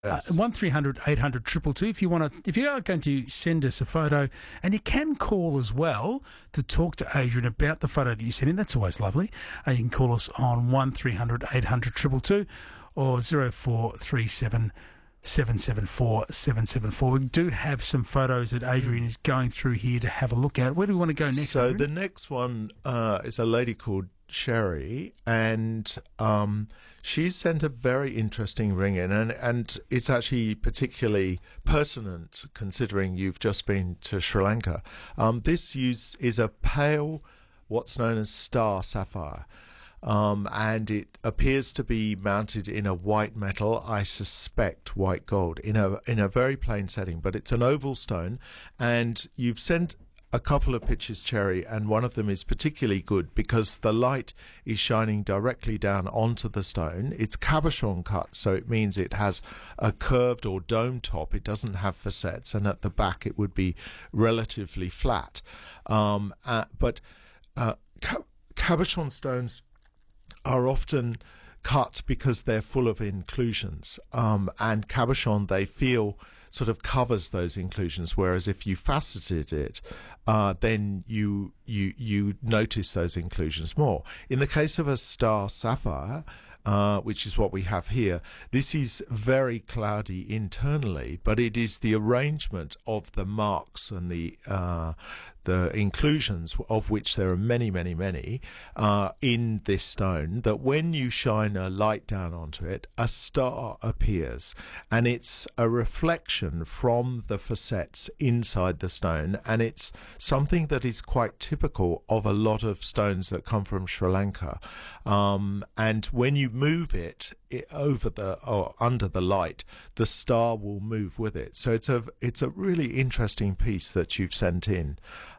Yes. 1300 800 222 if you are going to send us a photo, and you can call as well to talk to Adrian about the photo that you sent in. That's always lovely. You can call us on 1300 800 222 or 0437 774 774. We do have some photos that Adrian is going through here to have a look at. Where do we want to go next? So Adrian? the next one is a lady called Sherry, and she sent a very interesting ring in, and it's actually particularly pertinent considering you've just been to Sri Lanka. This is a pale, what's known as star sapphire. And it appears to be mounted in a white metal, I suspect white gold, in a very plain setting, but it's an oval stone. And you've sent a couple of pictures, Cherry, and one of them is particularly good because the light is shining directly down onto the stone. It's cabochon cut, so it means it has a curved or dome top. It doesn't have facets, and at the back it would be relatively flat. But cabochon stones are often cut because they're full of inclusions, and cabochon, they feel, sort of covers those inclusions, whereas if you faceted it, then you notice those inclusions more. In the case of a star sapphire, which is what we have here, this is very cloudy internally, but it is the arrangement of the marks and the inclusions, of which there are many, many, many, in this stone, that when you shine a light down onto it, a star appears, and it's a reflection from the facets inside the stone, and it's something that is quite typical of a lot of stones that come from Sri Lanka. And when you move it over or under the light, the star will move with it. So it's a really interesting piece that you've sent in.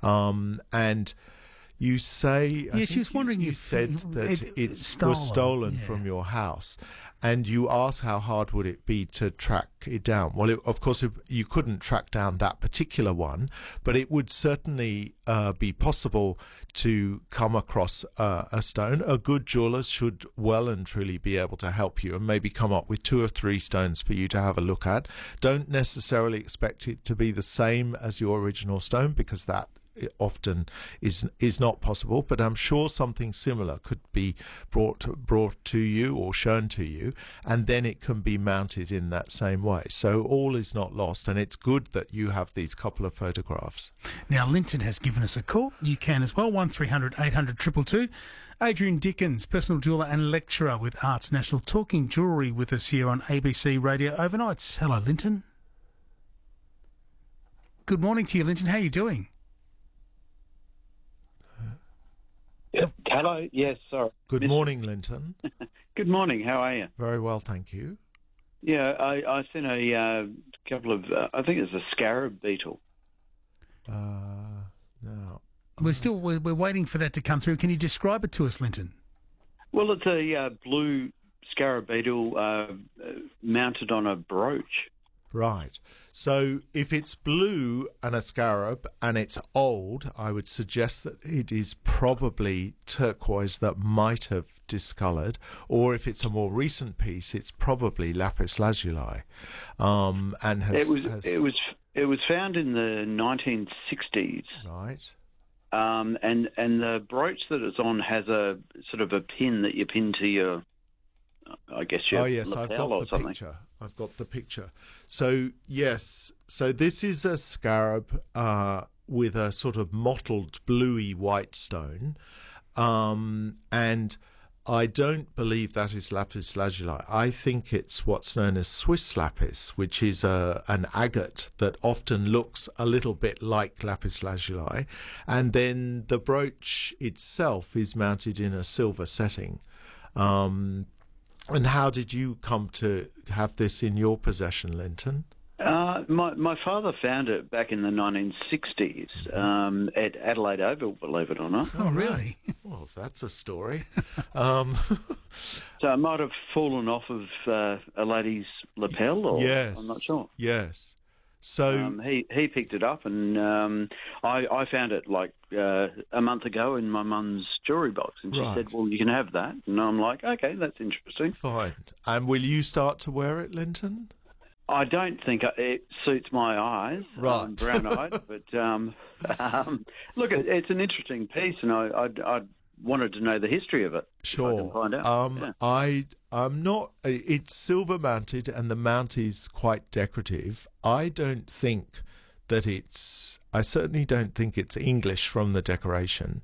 And you say, yeah, she was wondering you if said that it was stolen from your house, and you asked how hard would it be to track it down. Well, of course, you couldn't track down that particular one, but it would certainly be possible to come across a stone. A good jeweller should well and truly be able to help you and maybe come up with 2 or 3 stones for you to have a look at. Don't necessarily expect it to be the same as your original stone, because that often is not possible, but I'm sure something similar could be brought to you or shown to you, and then it can be mounted in that same way. So all is not lost, and it's good that you have these couple of photographs. Now, Linton has given us a call. You can as well, 1300 800 222. Adrian Dickens, personal jeweller and lecturer with Arts National, talking jewellery with us here on ABC Radio Overnights. Hello, Linton. Good morning to you, Linton. How are you doing? Yep. Hello. Yes, sorry. Good morning, Linton. Good morning. How are you? Very well, thank you. Yeah, I sent a couple of, I think it's a scarab beetle. No. We're waiting for that to come through. Can you describe it to us, Linton? Well, it's a blue scarab beetle mounted on a brooch. Right. So if it's blue and a scarab and it's old, I would suggest that it is probably turquoise that might have discoloured, or if it's a more recent piece, it's probably lapis lazuli. And it was found in the 1960s. Right. And the brooch that it's on has a sort of a pin that you pin to your, I guess, your lapel or something. I've got the picture. So, yes. So this is a scarab with a sort of mottled bluey white stone. And I don't believe that is lapis lazuli. I think it's what's known as Swiss lapis, which is an agate that often looks a little bit like lapis lazuli. And then the brooch itself is mounted in a silver setting. And how did you come to have this in your possession, Linton? My father found it back in the 1960s at Adelaide Oval, believe it or not. Oh, really? Well, that's a story. So it might have fallen off of a lady's lapel, or yes. I'm not sure. Yes. So he picked it up, and I found it like a month ago in my mum's jewellery box, and she said, "Well, you can have that." And I'm like, "Okay, that's interesting." Fine. And will you start to wear it, Linton? I don't think it suits my eyes, right? Brown-eyed, but look, it's an interesting piece, and I wanted to know the history of it. Sure. If I can find out. I'm not. It's silver mounted, and the mount is quite decorative. I don't think that it's. I certainly don't think it's English from the decoration,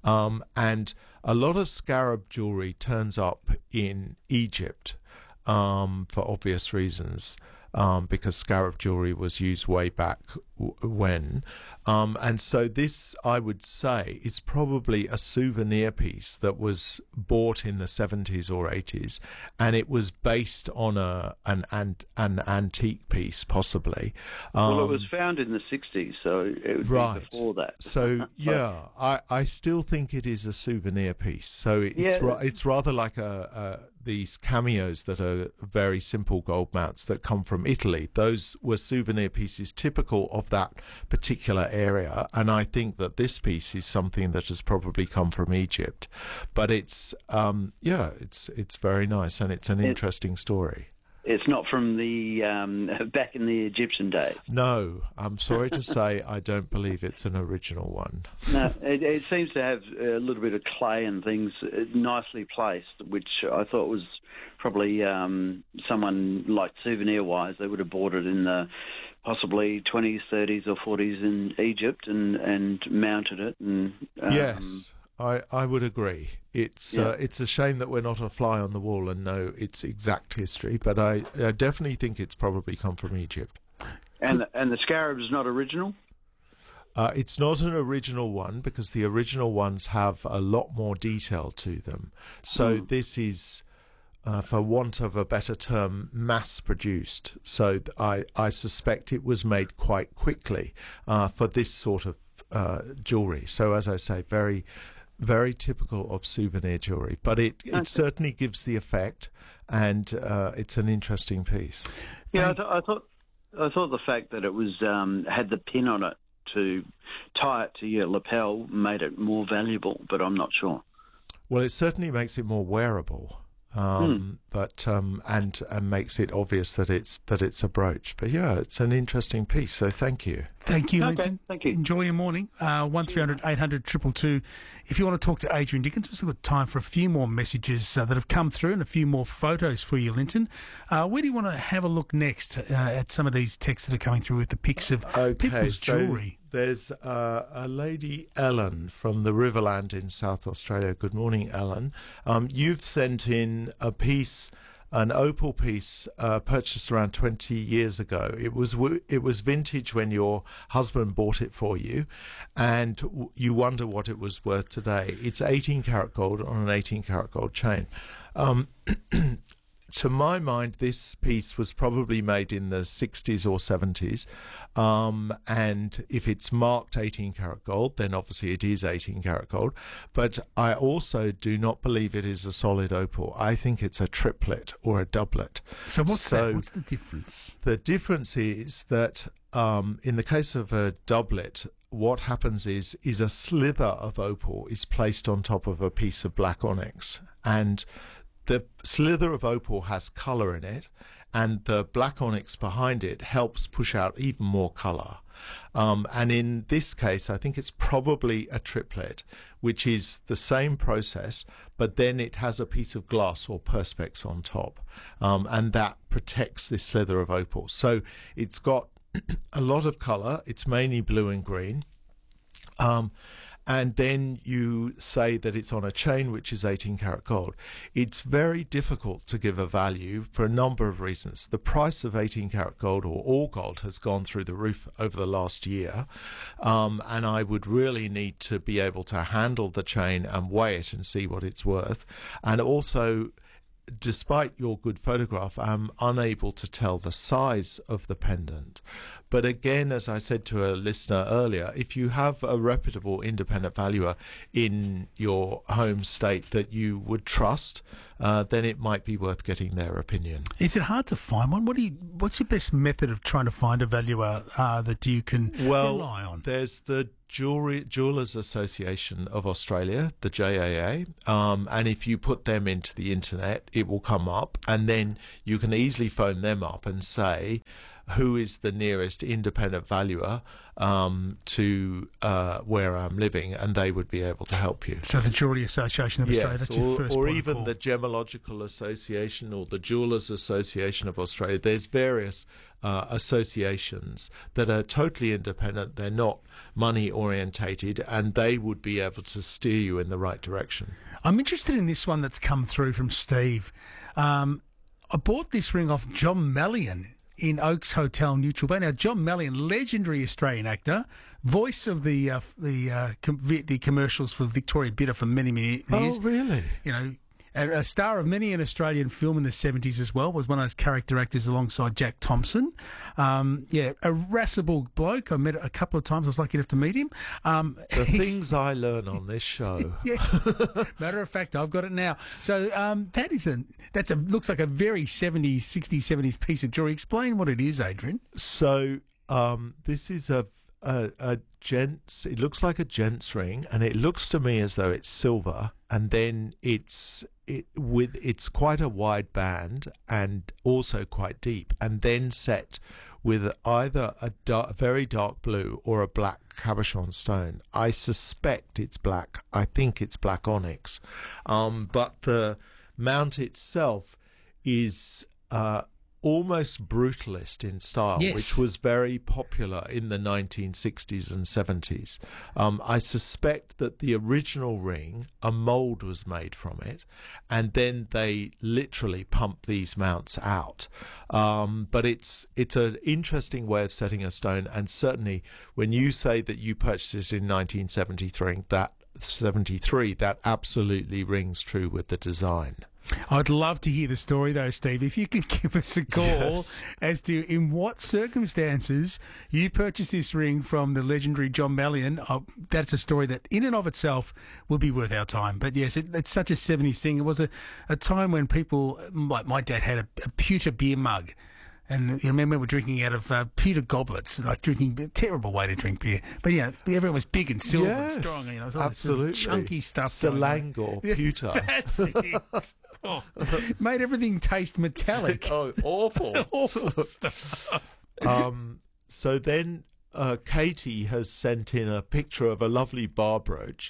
and a lot of scarab jewelry turns up in Egypt for obvious reasons. Because scarab jewelry was used way back when. And so this, I would say, is probably a souvenir piece that was bought in the 70s or 80s, and it was based on an antique piece, possibly. Well, it was found in the 60s, so it would be before that. So, yeah, I still think it is a souvenir piece. So it's rather like these cameos that are very simple gold mounts that come from Italy. Those were souvenir pieces typical of that particular area, and I think that this piece is something that has probably come from Egypt. But it's it's very nice, and it's an interesting story. It's not from the back in the Egyptian days. No, I'm sorry to say I don't believe it's an original one. No, it seems to have a little bit of clay and things nicely placed, which I thought was probably someone, like souvenir-wise, they would have bought it in the possibly 20s, 30s or 40s in Egypt and mounted it. And yes. I would agree. It's a shame that we're not a fly on the wall and know its exact history, but I definitely think it's probably come from Egypt. And the scarab is not original? It's not an original one because the original ones have a lot more detail to them. So this is, for want of a better term, mass-produced. So I suspect it was made quite quickly for this sort of jewellery. So as I say, very very typical of souvenir jewellery, but it certainly gives the effect, and it's an interesting piece. Yeah, I thought the fact that it was had the pin on it to tie it to your lapel made it more valuable, but I'm not sure. Well, it certainly makes it more wearable, but and makes it obvious that it's a brooch. But yeah, it's an interesting piece. So thank you. Thank you, Linton. Thank you. Enjoy your morning. 1300 800 222. If you want to talk to Adrian Dickens, we've still got time for a few more messages that have come through and a few more photos for you, Linton. Where do you want to have a look next at some of these texts that are coming through with the pics of people's jewellery? There's a lady, Ellen, from the Riverland in South Australia. Good morning, Ellen. You've sent in a piece, an opal piece purchased around 20 years ago. It was vintage when your husband bought it for you, and you wonder what it was worth today. It's 18 karat gold on an 18 karat gold chain. To my mind, this piece was probably made in the 60s or 70s, and if it's marked 18 karat gold, then obviously it is 18 karat gold. But I also do not believe it is a solid opal. I think it's a triplet or a doublet. So what's that? What's the difference? The difference is that in the case of a doublet, what happens is a slither of opal is placed on top of a piece of black onyx, and the slither of opal has colour in it, and the black onyx behind it helps push out even more colour. And in this case, I think it's probably a triplet, which is the same process, but then it has a piece of glass or perspex on top, and that protects this slither of opal. So it's got a lot of colour. It's mainly blue and green. And then you say that it's on a chain which is 18 karat gold. It's very difficult to give a value for a number of reasons. The price of 18 karat gold, or all gold, has gone through the roof over the last year, and I would really need to be able to handle the chain and weigh it and see what it's worth. And also, despite your good photograph, I'm unable to tell the size of the pendant. But again, as I said to a listener earlier, if you have a reputable independent valuer in your home state that you would trust, then it might be worth getting their opinion. Is it hard to find one? What's your best method of trying to find a valuer that you can rely on? There's the Jewelers Association of Australia, the JAA, and if you put them into the internet, it will come up, and then you can easily phone them up and say, who is the nearest independent valuer to where I'm living, and they would be able to help you. So the Jewellery Association of Australia, that's your first or point of even call. the Gemological Association or the Jewelers Association of Australia. There's various associations that are totally independent. They're not money orientated, and they would be able to steer you in the right direction. I'm interested in this one that's come through from Steve. I bought this ring off John Mellion in Oaks Hotel, Neutral Bay. Now, John Mellion, legendary Australian actor, voice of the commercials for Victoria Bitter for many, many years. Oh, really? You know, a star of many an Australian film in the 70s as well, was one of those character actors alongside Jack Thompson. A irascible bloke. I met a couple of times. I was lucky enough to meet him. The things I learn on this show. Yeah. Matter of fact, I've got it now. So looks like a very 60s, 70s piece of jewellery. Explain what it is, Adrian. So this is a gents. It looks like a gents ring, and it looks to me as though it's silver, and then it's quite a wide band and also quite deep, and then set with either a very dark blue or a black cabochon stone. I suspect it's black. I think it's black onyx, but the mount itself is almost brutalist in style, yes, which was very popular in the 1960s and 70s. I suspect that the original ring, a mould was made from it, and then they literally pump these mounts out. But it's an interesting way of setting a stone, and certainly when you say that you purchased it in 1973, that absolutely rings true with the design. I'd love to hear the story, though, Steve. If you could give us a call Yes. as to in what circumstances you purchased this ring from the legendary John Mellion, that's a story that in and of itself will be worth our time. But yes, it's such a 70s thing. It was a time when people, like my dad had a pewter beer mug. And you remember we're drinking out of pewter goblets, like drinking a terrible way to drink beer. But yeah, everyone was big and silver and strong. You know, it was all this sort of chunky stuff. Selangor pewter. That's it. Oh, made everything taste metallic. Oh, awful. Awful stuff. So then Katie has sent in a picture of a lovely bar brooch,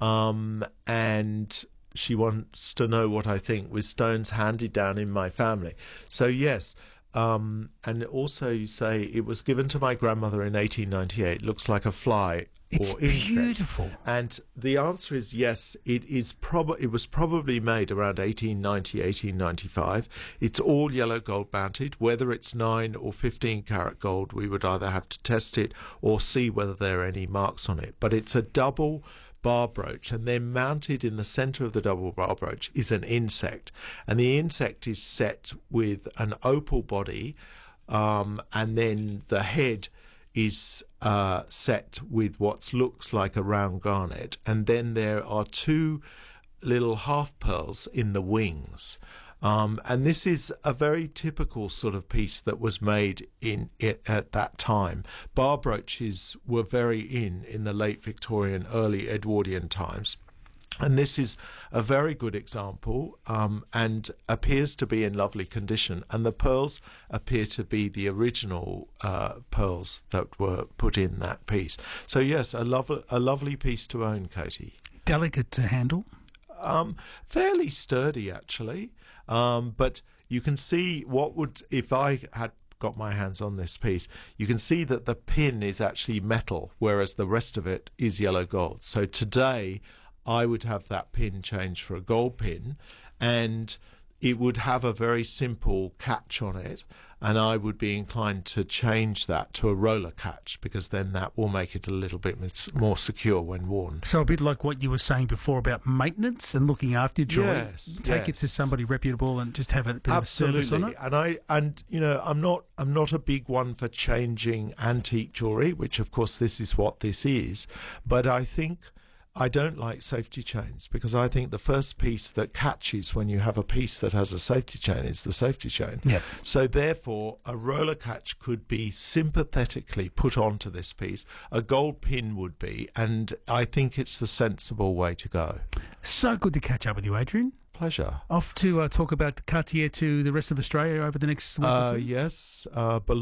and she wants to know what I think with stones handed down in my family. So yes, and also you say it was given to my grandmother in 1898. Looks like a fly. It's or insect. beautiful. And the answer is yes, it was probably made around 1890, 1895. It's all yellow gold mounted. Whether it's 9 or 15 karat gold, we would either have to test it or see whether there are any marks on it. But it's a double bar brooch, and then mounted in the centre of the double bar brooch is an insect. And the insect is set with an opal body, and then the head is set with what looks like a round garnet, and then there are 2 little half pearls in the wings. And this is a very typical sort of piece that was made at that time. Bar brooches were very in the late Victorian, early Edwardian times. And this is a very good example, and appears to be in lovely condition. And the pearls appear to be the original pearls that were put in that piece. So yes, a lovely piece to own, Katie. Delicate to handle? Fairly sturdy, actually. But you can see if I had got my hands on this piece, you can see that the pin is actually metal, whereas the rest of it is yellow gold. So today, I would have that pin changed for a gold pin, and it would have a very simple catch on it, and I would be inclined to change that to a roller catch, because then that will make it a little bit more secure when worn. So a bit like what you were saying before about maintenance and looking after your jewelry. Yes, Take it to somebody reputable and just have a bit Absolutely. of service on it. I'm not a big one for changing antique jewelry, which of course this is what this is, but I think I don't like safety chains because I think the first piece that catches when you have a piece that has a safety chain is the safety chain. Yep. So therefore, a roller catch could be sympathetically put onto this piece. A gold pin would be, and I think it's the sensible way to go. So good to catch up with you, Adrian. Pleasure. Off to talk about Cartier to the rest of Australia over the next week or two? Yes,